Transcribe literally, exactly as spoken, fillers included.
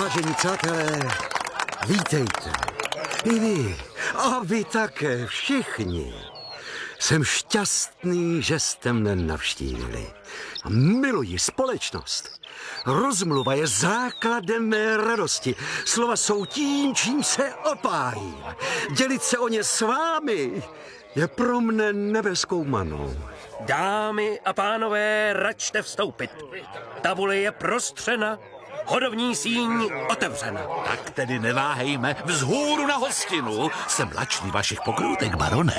Vážení přátelé, vítejte. I vy, a vy také, všichni. Jsem šťastný, že jste mne navštívili. Miluji společnost. Rozmluva je základem mé radosti. Slova jsou tím, čím se opájím. Dělit se o ně s vámi je pro mne nebeskou manou. Dámy a pánové, račte vstoupit. Tabule je prostřena, hodovní síň otevřena. Tak tedy neváhejme, vzhůru na hostinu. Jsem lačný vašich pokrůtek, barone.